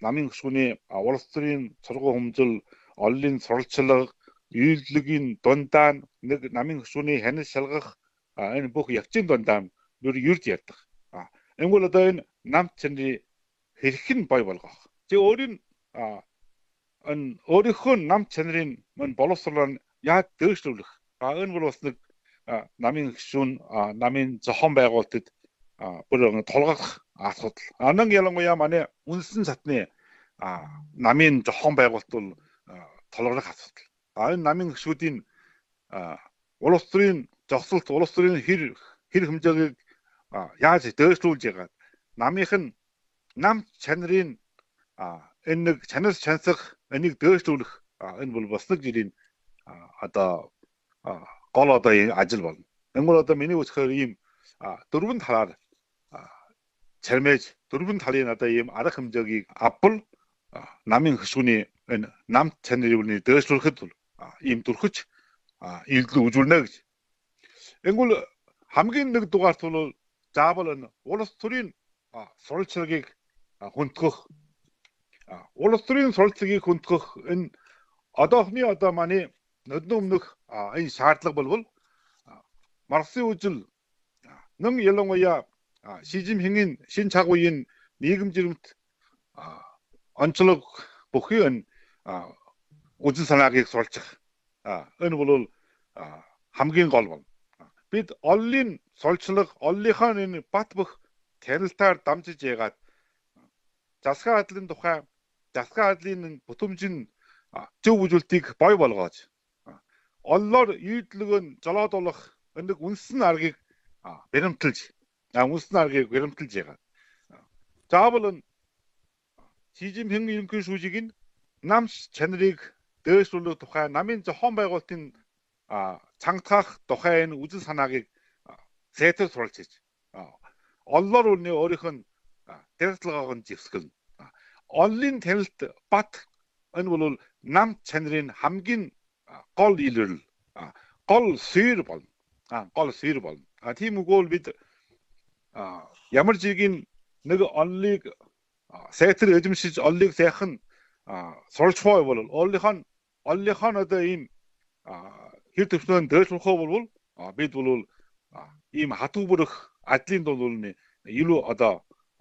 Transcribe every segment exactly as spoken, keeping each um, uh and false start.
намын гишүүний улс төрийн цоргоо хүмжил, оллын сурвалжлага, үйлдвэрлэгийн дундаа нэг намын гишүүний хянаж шалгах энэ бүх явцын дундаа нүр юрд ярьдаг. Энгүүл одоо энэ нам чанарын хэрхэн бой болгох. Тэг өөрийн энэ өөрийнхөө нам чанарын мань боловсруулан яаж дээшлүүлэх. Энэ бол бас нэг намын гишүүн, намын зохион байгуулалтад бүр толгох асуудал. Анан ялангуяа манай үндэстэн сатны намын зохион байгуулалт бол толгох асуудал. Энэ намын гишүүдийн улс төрийн зогсолт, улс төрийн хэр хэр хэмжээг яаж дээшлүүлж байгаа. Намынх нь нам чанарын энэ нэг чанар чансах энийг дээшлүүлэх энэ бол бас нэг жирийн одоо гол одоо ажил болно. Энгүүл одоо миний үзэхээр ийм дөрвөн талаар чармэж дөрвөн талын одоо ийм арга хэмжээгийг авбал намын гишүүний энэ нам чанарын дээшлүүлэхэд бол ийм дөрхөж илдэл үзүүлнэ гэж. Энгүүл хамгийн нэг дугаарт бол заавал энэ улс төрийн сурвалжлагыг хүндгөх. Улс төрийн сурвалжлагыг хүндгөх энэ одоохны одоо манай өднө өмнөх энэ шаардлага болвол Марксийн үжил нэн ялангуяа Ши Жинпингийн шин цагуугийн нийгэм жирэмт онцлог бүхий энэ үжил санаагийг суралцах. Энэ бол хамгийн гол бол. Бид оллын сурвалжлага, оллынхаа энэ бат бөх танилтаар дамжиж яагаад засгийн хадлын тухай засгийн хадлын бүтэмжин зөв үзүүлэлтийг бой болгож оллоор ийдлэгэн жолоод болох нэг үнсэн аргыг баримталж үнсэн аргыг баримталж яагаад заавал нь Ши Жинпин ерөнхий шүүжийг нь нам чанарыг дээшлүүлэх тухай намын зохион байгуулалтын цангатгах тухай энэ үзэл санаагийг сайтар суралцж оллоор үнэ өөрийнх нь тэрэтэлгааг нь зэвсгэлнэ. Оллын танилт бат энэ бол нам чанарын хамгийн гол илэрл гол сэр болно. Гол сэр болно. Тийм үгүй бид ямар жигийн нэг оллыг сайтар эзэмшиж оллыг сайхан суралцваа бол оллынх нь оллынх нь одоо ийм хэр төвчнөө дээшлүүлэх бол бид бол ийм хатуу бүрэх ажлын дунд бол илүү одоо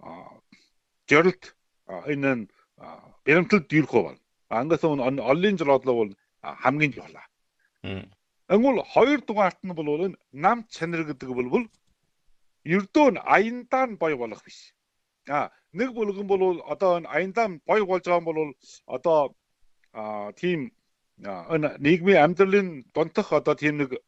жорилт энэ баримталд дүүрэх бол ангаас оллын жолоодлоо бол хамгийн жолоо. Энгүүл хоёр дугаарт нь бол энэ нам чанар гэдэг бол ердөө нь аяндаа нь бой болох биш. А нэг бүлгэн бол одоо энэ аяндаа бой болж байгаа бол одоо тийм энэ нийгмийн амьдралын дунтах одоо тийм нэг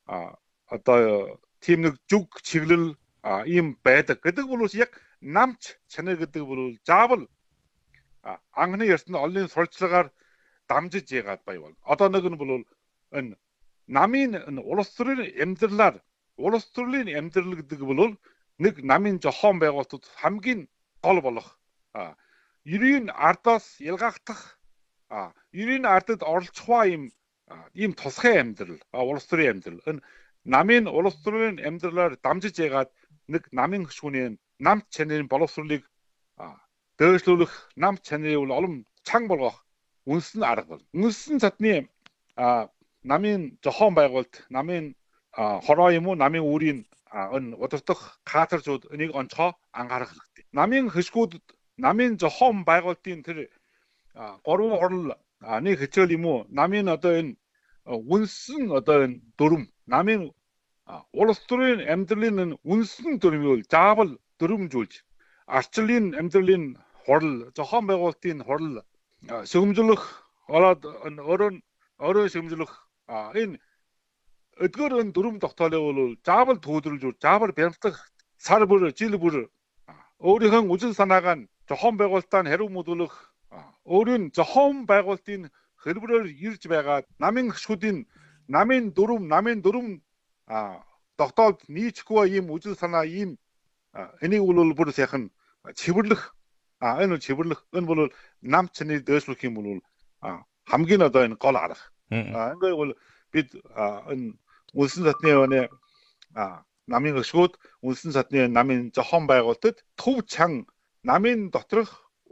одоо тийм нэг зүг чиглэл ийм байдаг гэдэг бол яг намч чанар гэдэг бол заавал анхны ертөнд оллын сурвалжлагаар дамжиж яагаад бай бол одоо нэг нь бол энэ намын улс төрийн амьдралаар улс төрлийн амьдрал гэдэг бол нэг намын зохион байгуулалтад хамгийн гол болох ерийн ардаас ялгахдах ерийн ардад оролцохоо ийм ийм тусгай амьдрал улс төрийн амьдрал энэ намын улс төрийн амьдралаар дамжиж яагаад нэг намын гишүүний нам чанарын боловсролыг дээшлүүлэх нам чанарыг улам чанга болгох үнсэн арга бол. Үнсэн цатны намын зохион байгуулалт, намын хороо юм уу, намын үүрийн энэ удирдах кадрчууд энийг онцгой анхаарах хэрэгтэй. Намын хишгүүд, намын зохион байгуулалтын тэр гурван хурал нэг хичээл юм уу, намын одоо энэ үнсэн одоо энэ дүрм, намын улс төрийн амьдралын үнсэн дүрмийг заавал дүрмжүүлж, арчлалын амьдралын хурал, зохион байгуулалтын хурал шөмжлөх ороод өөрөө өөрөө шөмжлөх энэ эдгээр энэ дүрм тогтоолыг бол заавал төвлөрүүлж, заавал баримтлах сар бүр, жил бүр өөрийнхөө үжил санаагаа зохион байгуулалтаа хариу мэдүүлэх, өөрийн зохион байгуулалтын хэлбэрээр ирж байгаа намын гишүүдийн намын дүрм, намын дүрм тогтоолд нийцгүй ийм үжил санаа ийм энийг бол бүр сайхан цэвэрлэх энэ цэвэрлэх энэ бол нам чанарыг дээшлүүлэх юм бол хамгийн одоо энэ гол арга. Ингээд бол бид энэ үнсэн цатны өнөө намын гишүүд үнсэн цатны намын зохион байгуулалтад төв чан намын доторх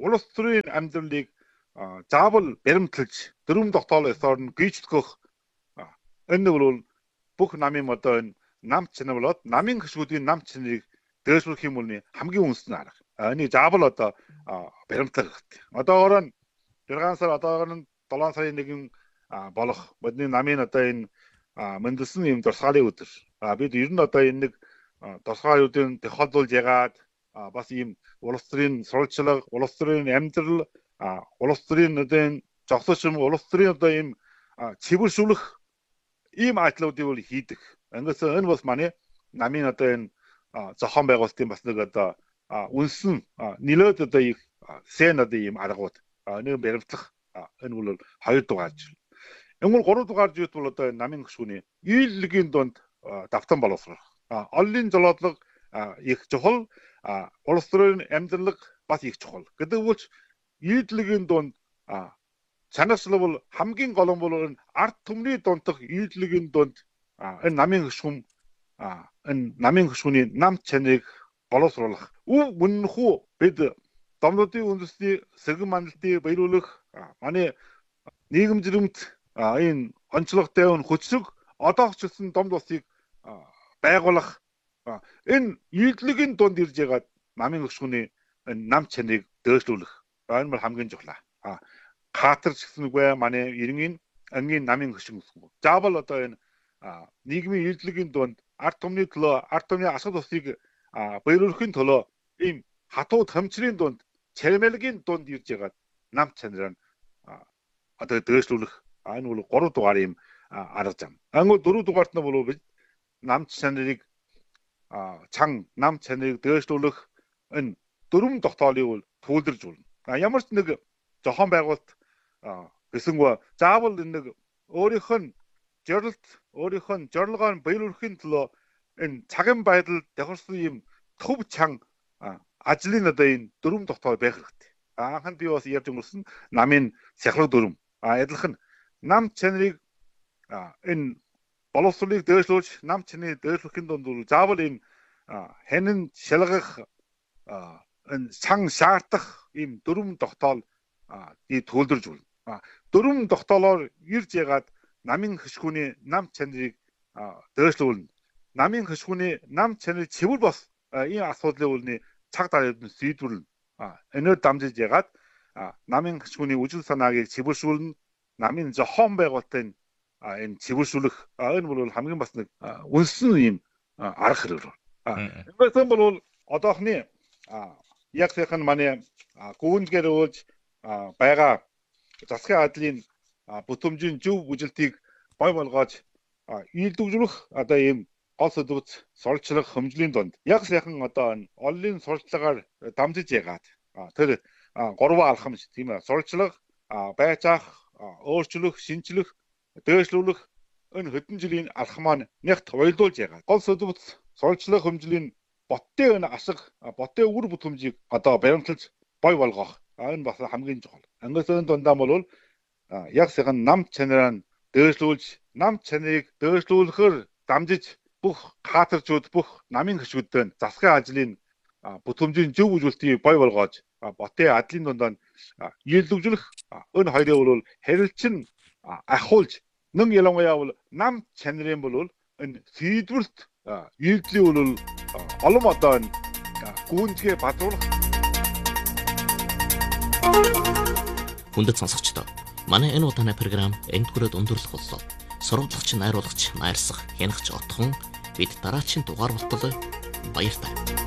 улс төрийн амьдралыг заавал баримтлж дөрөв тогтоол ёсоор нь гүйцэтгэх энэ бол бүх намын одоо энэ нам чанар болоод намын гишүүдийн нам чанарыг дээшлүүлэх юм бол хамгийн үндэсний арга. Энийг заавал одоо баримтлах хэрэгтэй. Одоогоор нь зургаан сар одоогоор нь долоон сарын нэгэн болох бидний намын одоо энэ мэндэлсэн юм дурсгалын өдөр. Бид ер нь одоо энэ нэг дурсгалын өдрийн тохиолдуулж ягаад бас ийм улс төрийн сурвалжлага, улс төрийн амьдрал, улс төрийн одоо энэ зогсоочм, улс төрийн одоо ийм цэвэршүүлэх ийм ажлуудыг бол хийдэг. Ингээс энэ бол манай намын одоо энэ зохион байгуулалтын бас нэг одоо үнсэн нэлээд одоо их сэн одоо ийм аргууд нэг баримтлах энэ бол хоёр дугаар жил. Энэ бол гурав дугаар жил бол одоо намын гишүүний ийлэгийн дунд давтан боловсрох. Оллын золоодлого их чухал, улс төрийн амьдрал бас их чухал. Гэдэг үгч ийлэгийн дунд чанарчлал бол хамгийн гол нь бол ард түмний дундх ийлэгийн дунд энэ намын гишүүн энэ намын гишүүний нам чанарыг боловсруулах. Өв мөнхүү бид домнуудын үндэсний сэргэн мандалтыг баяруулах, манай нийгэм жирэмт энэ онцлогтой өн хүчрэг одоогч гэсэн домд усыг байгуулах энэ ийлэгийн дунд ирж байгаа намын гишүүний нам чанарыг дээшлүүлэх. Энэ бол хамгийн чухал. Хатарч гэсэн үгүй манай иргэн ангийн намын гишүүн гэсэн. Заавал одоо энэ нийгмийн ийлэгийн дунд ард түмний төлөө, ард түмний асар тусыг баяруулахын төлөө ийм хатууд хамчрын дунд, чармайлгийн дунд ирж байгаа нам чанараа одоо дээшлүүлэх. Энэ бол гурав дугаар ийм арга зам. Ангол дөрөв дугаарт нь бол бид нам чанарыг чан нам чанарыг дээшлүүлэх энэ дөрвөн тогтоолыг бол түүлдэрж болно. Ямар ч нэг зохион байгуулалт гэсэнгөө заавал нэг өөрийнх нь жорилт, өөрийнх нь зорилгоо баяруулахын төлөө энэ цагийн байдал давхарсан юм төв чан ажлын одоо энэ дөрвөн тогтоол байх хэрэгтэй. Анхан би бас ярьж өнгөрсөн намын сахилга дөрвөн. Адилхан нам чанарыг энэ боловсролыг дээшлүүлж, нам чанарыг дээшлэхийн дунд заавал энэ хянан шалгах энэ сан шаардах ийм дөрвөн тогтоол ий төлөвлөж байна. Дөрвөн тогтоолоор ирж ягаад намын гишүүний нам чанарыг дээшлүүлнэ. Намын гишүүний нам чанар цэвэр бас ийм асуудлыг үлний цаг дараагийн шийдвэрлэнэ. Энээр дамжиж ягаад намын гишүүний үжил санааг цэвэршүүлнэ. Намын зохион байгуулалтын энэ цэвэршүүлэх энэ бол хамгийн бас нэг үнсэн ийм арга хэрэг. Ингэсэн бол одоохны яг сайхан манай гүнзгэр өөлж байгаа засгийн адлын бүтэмжийн зөв үжилтийг бой болгож ийдвэрлэх одоо ийм гол сэдвүүц сурчлага хэмжлийн дунд яг сайхан одоо оллын сурчлагаар дамжиж ягаад тэр гурван алхамж тийм ээ сурчлага байцаах өөрчлөх шинжлэх дээшлүүлэх энэ хэдэн жилийн алхам маань нягт уялдуулж ягаад гол сэдвүүц сурчлага хэмжлийн боттой энэ ашиг боттой үр бүтэмжийг одоо баримталж бой болгох энэ бас хамгийн чухал. Англи дундаа бол яг сайхан нам чанараа дээшлүүлж нам чанарыг дээшлүүлэхээр дамжиж бүх хатарчуд бүх намын гишүүдтэй засгийн ажлын бүтэмжийн зөв үзүүлэлтийг бой болгож ботын адлын дундаа ийлдвэрлэх энэ хоёрыг бол харилцан ахуулж нэг ялангуяа бол нам чанарын бол энэ фидвэрт ийлдлийн бол олон одоо энэ гүнзгий бадруулах. Хүндэт сонсогчдоо манай энэ удааны програм энд хүрээд өндөрлөх боллоо. Сурвалжлагч, найруулагч, найрсах, хянагч отхон бид дараачийн дугаар болтол баяртай.